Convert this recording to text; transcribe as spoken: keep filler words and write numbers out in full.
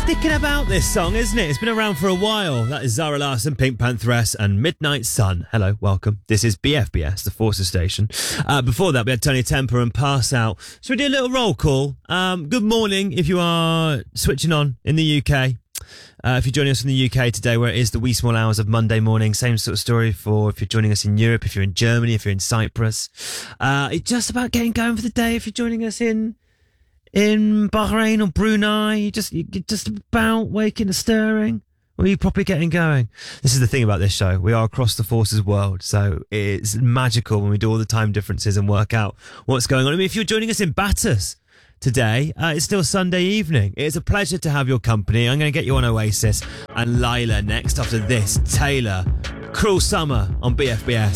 sticking about this song, isn't it? It's been around for a while. That is Zara Larsson, Pink Pantheress and Midnight Sun. Hello, welcome. This is B F B S, the Forces Station. Uh, before that, we had Tony Temper and Pass Out. So we do a little roll call. Um, good morning if you are switching on in the U K. Uh, if you're joining us in the U K today, where it is the wee small hours of Monday morning, same sort of story for if you're joining us in Europe, if you're in Germany, if you're in Cyprus. Uh, it's just about getting going for the day if you're joining us in in Bahrain or Brunei. You just, you're just about waking and stirring. Or are you properly getting going? This is the thing about this show. We are across the Forces world, so it's magical when we do all the time differences and work out what's going on. I mean, if you're joining us in Bathurst today, uh, it's still Sunday evening. It's a pleasure to have your company. I'm going to get you on Oasis and Lila next after this. Taylor, Cruel Summer on B F B S.